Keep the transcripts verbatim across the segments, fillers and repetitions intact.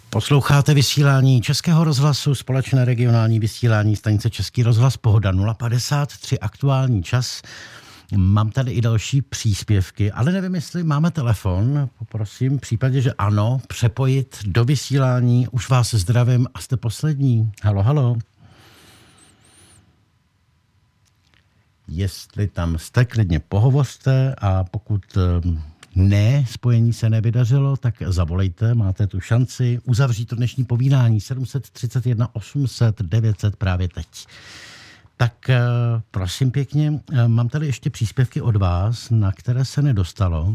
Posloucháte vysílání Českého rozhlasu, společné regionální vysílání stanice Český rozhlas, Pohoda nula padesát tři, aktuální čas. Mám tady i další příspěvky, ale nevím, jestli máme telefon. Poprosím, v případě, že ano, přepojit do vysílání. Už vás zdravím a jste poslední. Halo, halo. Jestli tam jste, klidně pohovořte, a pokud ne, spojení se nevydařilo, tak zavolejte, máte tu šanci uzavřít to dnešní povídání sedm set třicet jedna osm set devět set právě teď. Tak prosím pěkně, mám tady ještě příspěvky od vás, na které se nedostalo.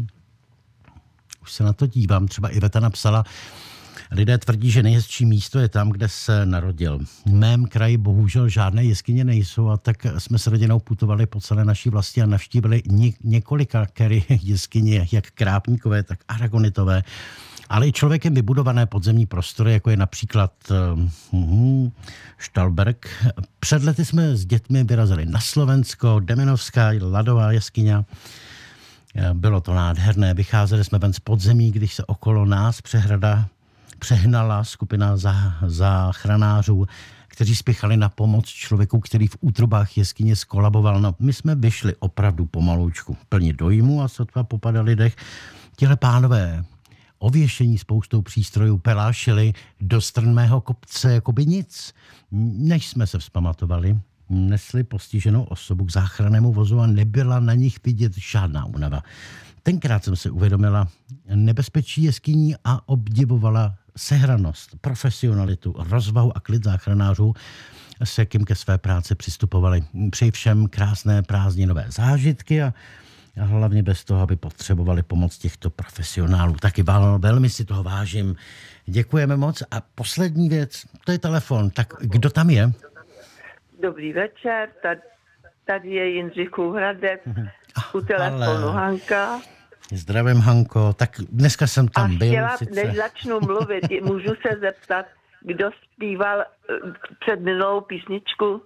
Už se na to dívám, třeba Iveta napsala: lidé tvrdí, že nejhezčí místo je tam, kde se narodil. V mém kraji bohužel žádné jeskyně nejsou, a tak jsme s rodinou putovali po celé naší vlasti a navštívili ně- několika kery jeskyně, jak Krápníkové, tak Aragonitové, ale i člověkem vybudované podzemní prostory, jako je například uh, Štalberg. Před lety jsme s dětmi vyrazili na Slovensko, Demenovská, Ladová jeskyně. Bylo to nádherné, vycházeli jsme ven z podzemí, když se okolo nás přehrada přehnala skupina záchranářů, kteří spěchali na pomoc člověku, který v útrobách jeskyně skolaboval. No, my jsme vyšli opravdu pomaloučku, plně dojmu, a sotva popadali dech. Těhle pánové ověšení spoustou přístrojů pelášili do strmého kopce jako by nic. Než jsme se vzpamatovali, nesli postiženou osobu k záchrannému vozu a nebyla na nich vidět žádná únava. Tenkrát jsem si uvědomila nebezpečí jeskyní a obdivovala sehranost, profesionalitu, rozvahu a klid záchranářů, s jakým ke své práci přistupovali. Přeji všem krásné prázdninové zážitky a a hlavně bez toho, aby potřebovali pomoc těchto profesionálů. Taky velmi si toho vážím. Děkujeme moc. A poslední věc, to je telefon. Tak kdo tam je? Dobrý večer, tady, tady je Jindřich Hradec, u telefonu Ale... Hanka. Zdravím, Hanko. Tak dneska jsem tam a byl. Chtěla, sice... než začnu mluvit, můžu se zeptat, kdo zpíval před minulou písničku?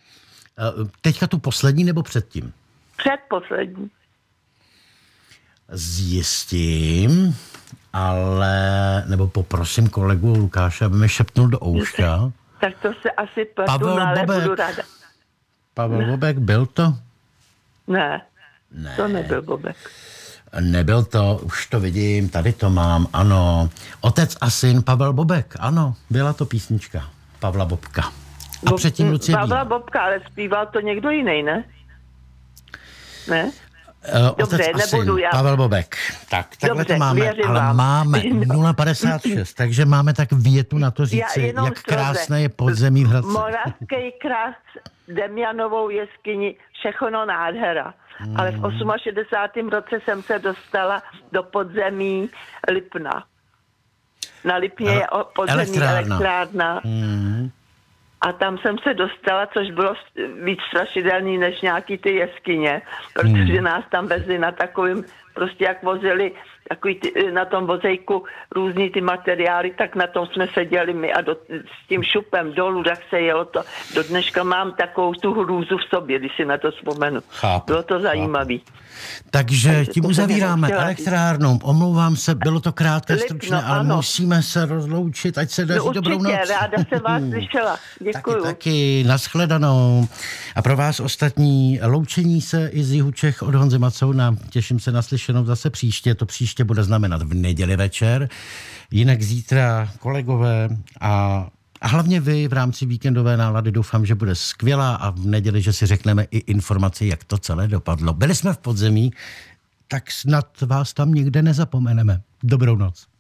Teďka tu poslední nebo předtím? Předposlední. Zjistím, ale, nebo poprosím kolegu Lukáše, aby mi šepnul do ouška. Tak to se asi pletu, Pavel ale Bobek. budu ráda. Pavel ne. Bobek, byl to? Ne, ne, to nebyl Bobek. Nebyl to, už to vidím, tady to mám, ano. Otec a syn Pavel Bobek, ano, byla to písnička Pavla Bobka. A Bob, předtím Lucie Pavla Bobka, ale zpíval to někdo jiný, ne? Ne? Uh, Dobře, otec nebudu já. Pavel Bobek. Tak, takhle Dobře, to máme, ale vám. máme nula padesát šest, takže máme tak větu na to říci, jak krásné je podzemí v Hradci. Moravský krás, Demjanovou jeskyni, všechno nádhera. Hmm. Ale v šedesátém osmém roce jsem se dostala do podzemí Lipna. Na Lipně je podzemní elektrárna. elektrárna. Hmm. A tam jsem se dostala, což bylo víc strašidelný než nějaký ty jeskyně, protože hmm. nás tam vezli na takovým, prostě jak vozili takový ty, na tom vozejku různý ty materiály, tak na tom jsme seděli my a do, s tím šupem dolů, tak se jelo to. Do dneška mám takovou tu hrůzu v sobě, když si na to vzpomenu. Chápu, bylo to zajímavý. Takže, Takže tím uzavíráme elektrárnou. Omlouvám se, bylo to krátké, stručné, ale ano. Musíme se rozloučit, ať se daří no, dobrou noc. Určitě, ráda jsem vás slyšela. Děkuju. Taky, taky, nashledanou. A pro vás ostatní loučení se i z jihu Čech od Honzy Macouna. Těším se na slyšenou zase příště. To příště bude znamenat v neděli večer. Jinak zítra kolegové a A hlavně vy v rámci víkendové nálady doufám, že bude skvělá a v neděli, že si řekneme i informaci, jak to celé dopadlo. Byli jsme v podzemí, tak snad vás tam nikde nezapomeneme. Dobrou noc.